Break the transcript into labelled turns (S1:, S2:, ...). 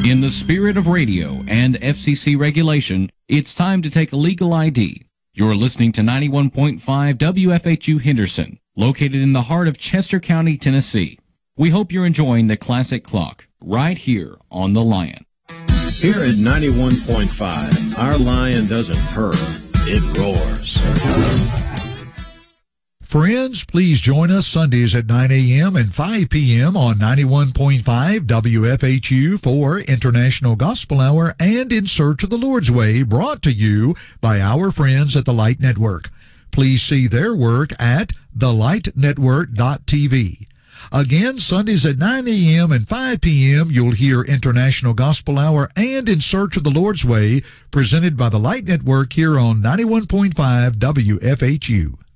S1: In the spirit of radio and FCC regulation, it's time to take a legal ID. You're listening to 91.5 WFHU Henderson, located in the heart of Chester County, Tennessee. We hope you're enjoying the classic clock right here on The Lion.
S2: Here at 91.5, our Lion doesn't purr, it roars.
S3: Friends, please join us Sundays at 9 a.m. and 5 p.m. on 91.5 WFHU for International Gospel Hour and In Search of the Lord's Way, brought to you by our friends at the Light Network. Please see their work at thelightnetwork.tv. Again, Sundays at 9 a.m. and 5 p.m., you'll hear International Gospel Hour and In Search of the Lord's Way, presented by the Light Network here on 91.5 WFHU.